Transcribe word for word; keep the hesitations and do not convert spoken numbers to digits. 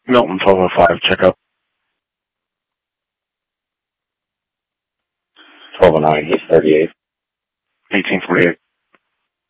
Milton, twelve oh five, check up. twelve oh nine, East thirty-eight. eighteen forty-eight.